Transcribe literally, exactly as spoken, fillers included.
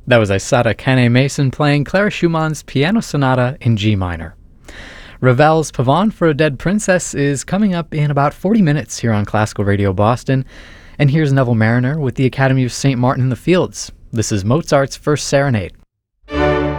That was Aisata Kane Mason playing Clara Schumann's Piano Sonata in G minor. Ravel's Pavane for a Dead Princess is coming up in about forty minutes here on Classical Radio Boston. And here's Neville Marriner with the Academy of Saint Martin in the Fields. This is Mozart's First Serenade.